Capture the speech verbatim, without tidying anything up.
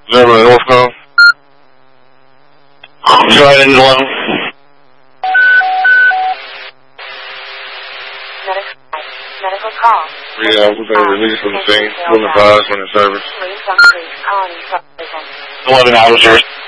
Zero Northco. Try engine eleven. Medical call. Yeah, we're going to release from the scene. Women five, when in service. Please don't please call any substation. eleven hours, sir.